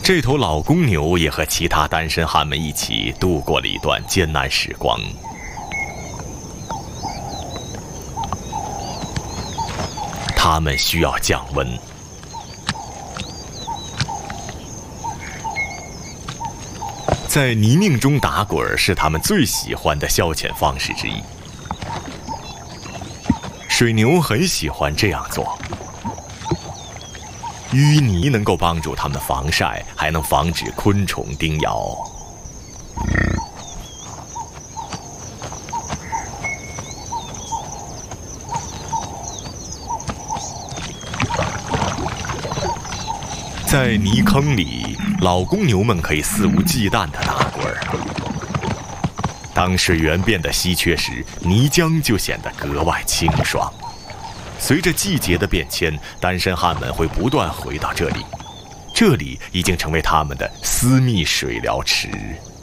这头老公牛也和其他单身汉们一起度过了一段艰难时光。他们需要降温。在泥泞中打滚是他们最喜欢的消遣方式之一。水牛很喜欢这样做。淤泥能够帮助它们防晒，还能防止昆虫叮咬。在泥坑里，老公牛们可以肆无忌惮地打滚。当水源变得稀缺时，泥浆就显得格外清爽。随着季节的变迁，单身汉们会不断回到这里，这里已经成为他们的私密水疗池。